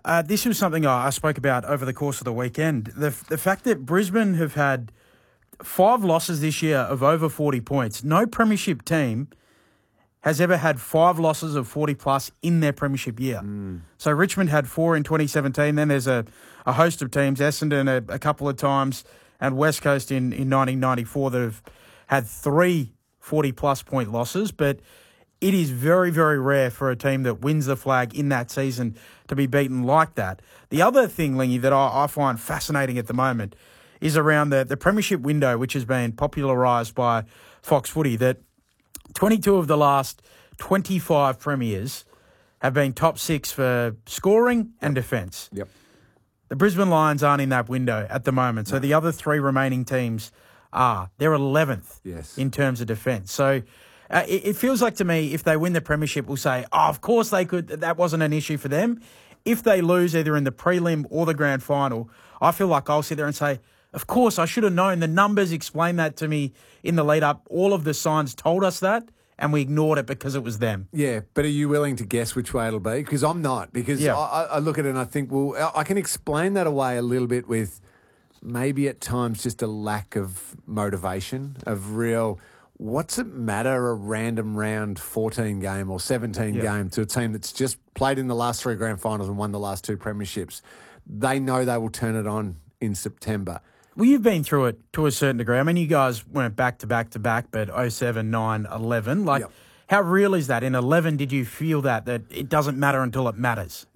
This was something I spoke about over the course of the weekend. The fact that Brisbane have had 5 losses this year of over 40 points. No premiership team has ever had 5 losses of 40-plus in their premiership year. So Richmond had 4 in 2017. Then there's a host of teams, Essendon a couple of times, and West Coast in 1994 that have had 3 40-plus point losses. But it is very, very rare for a team that wins the flag in that season to be beaten like that. The other thing, Lingy, that I find fascinating at the moment is around the premiership window, which has been popularised by Fox Footy, that 22 of the last 25 premiers have been top 6 for scoring and defence. Yep. The Brisbane Lions aren't in that window at the moment, so the other 3 remaining teams are. They're 11th in terms of defence. So it feels like to me, if they win the premiership, we'll say, of course they could. That wasn't an issue for them. If they lose either in the prelim or the grand final, I feel like I'll sit there and say, of course, I should have known. The numbers explained that to me in the lead up. All of the signs told us that, and we ignored it because it was them. Yeah, but are you willing to guess which way it'll be? Because I'm not. Because I look at it and I think, well, I can explain that away a little bit with maybe at times just a lack of motivation, of real, what's it matter a random round 14 game or 17 game to a team that's just played in the last 3 grand finals and won the last 2 premierships? They know they will turn it on in September. Well, you've been through it to a certain degree. I mean, you guys went back to back to back, but 07, 9, 11. Like, how real is that? In 11, did you feel that it doesn't matter until it matters?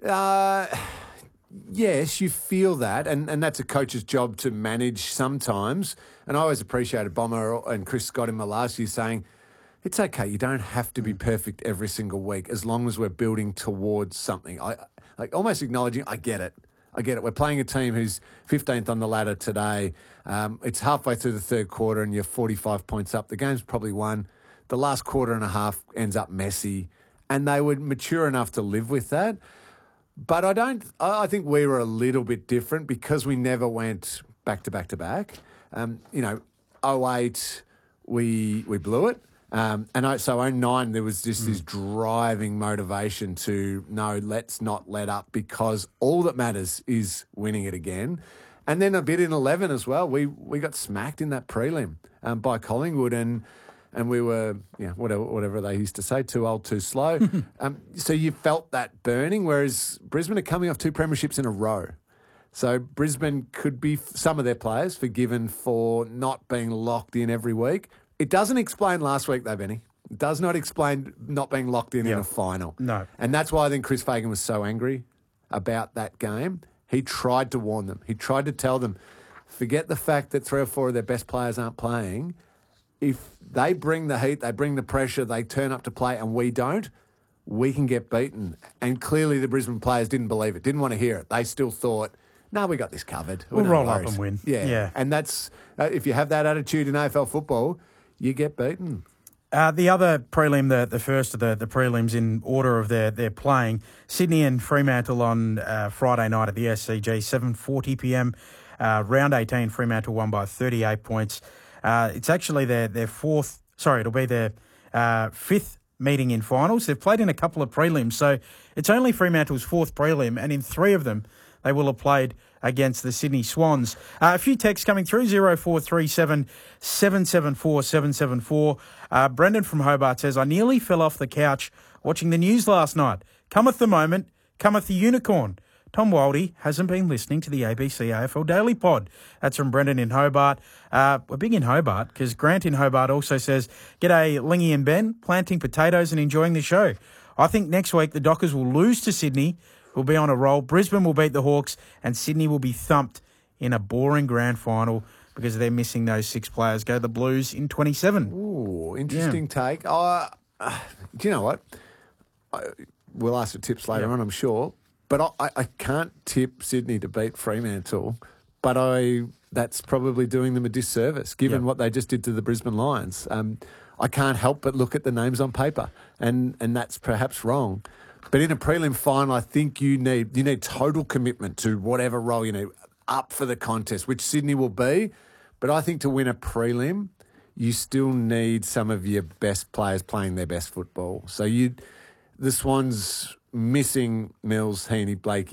Yes, you feel that, and that's a coach's job to manage sometimes. And I always appreciated Bomber and Chris Scott in my last year saying, it's okay, you don't have to be perfect every single week as long as we're building towards something. I like almost acknowledging, I get it. We're playing a team who's 15th on the ladder today. It's halfway through the third quarter and you're 45 points up. The game's probably won. The last quarter and a half ends up messy, and they were mature enough to live with that. But I think we were a little bit different because we never went back to back to back. 08, we blew it. So 09, there was just this driving motivation to, no, let's not let up because all that matters is winning it again. And then a bit in 11 as well. We got smacked in that prelim by Collingwood and we were, whatever they used to say, too old, too slow. So you felt that burning, whereas Brisbane are coming off 2 premierships in a row. So Brisbane could be, some of their players, forgiven for not being locked in every week. It doesn't explain last week, though, Benny. It does not explain not being locked in a final. No. And that's why I think Chris Fagan was so angry about that game. He tried to warn them. He tried to tell them, forget the fact that 3 or 4 of their best players aren't playing. If they bring the heat, they bring the pressure, they turn up to play and we don't, we can get beaten. And clearly the Brisbane players didn't believe it, didn't want to hear it. They still thought, no, we got this covered. We'll roll up and win. Yeah. And that's, if you have that attitude in AFL football, you get beaten. The other prelim, the first of the prelims in order of their playing, Sydney and Fremantle on Friday night at the SCG, 7:40 p.m. Round 18, Fremantle won by 38 points. It's actually their fourth, it'll be their 5th meeting in finals. They've played in a couple of prelims, so it's only Fremantle's 4th prelim, and in 3 of them, they will have played against the Sydney Swans. A few texts coming through, 0437 774 774. Brendan from Hobart says, I nearly fell off the couch watching the news last night. Cometh the moment, cometh the unicorn. Tom Waldie hasn't been listening to the ABC AFL Daily Pod. That's from Brendan in Hobart. We're big in Hobart because Grant in Hobart also says, G'day, Lingy and Ben, planting potatoes and enjoying the show. I think next week the Dockers will lose to Sydney, who'll be on a roll. Brisbane will beat the Hawks and Sydney will be thumped in a boring grand final because they're missing those 6 players. Go the Blues in 27. Ooh, interesting take. Do you know what? We'll ask for tips later on, I'm sure. But I can't tip Sydney to beat Fremantle, but that's probably doing them a disservice, given what they just did to the Brisbane Lions. I can't help but look at the names on paper, and that's perhaps wrong. But in a prelim final, I think you need total commitment to whatever role you need, up for the contest, which Sydney will be. But I think to win a prelim, you still need some of your best players playing their best football. So the Swans missing Mills, Heaney, Blakey,